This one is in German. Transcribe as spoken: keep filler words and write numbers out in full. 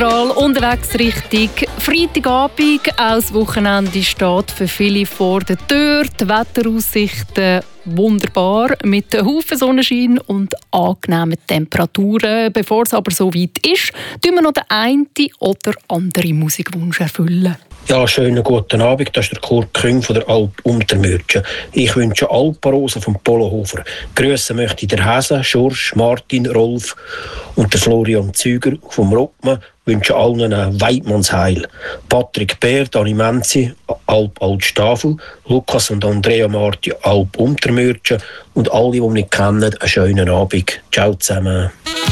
Unterwegs Richtung Freitagabend. Auch das Wochenende steht für viele vor der Tür. Die Wetteraussichten wunderbar mit Haufen Sonnenschein und angenehmen Temperaturen. Bevor es aber so weit ist, tun wir noch den einen oder anderen Musikwunsch erfüllen. Ja, schönen guten Abend, das ist der Kurt Küng von der Alp Untermürtchen. Ich wünsche Alpenrosen vom Polohofer. Grüßen möchte ich der Hase, Schorsch, Martin, Rolf und der Florian Züger vom Rockmann. Wünsche allen ein Weidmannsheil. Patrick Bär, Dani Menzi, Alp Altstaffel, Lukas und Andrea Marti, Alp Untermürtchen und alle, die mich kennen, einen schönen Abend. Ciao zusammen.